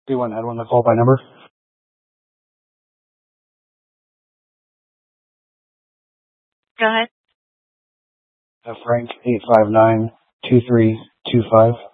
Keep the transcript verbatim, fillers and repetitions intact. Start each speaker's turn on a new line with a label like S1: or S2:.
S1: Do you want to add one to the call by number?
S2: Go ahead.
S1: Uh, Frank, eight five nine, two three two five.